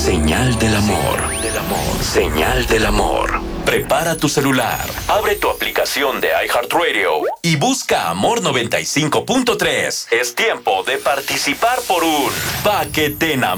Señal del amor. Señal del amor. Prepara tu celular, abre tu aplicación de iHeartRadio y busca Amor 95.3. Es tiempo de participar por un Pa' que te enamores.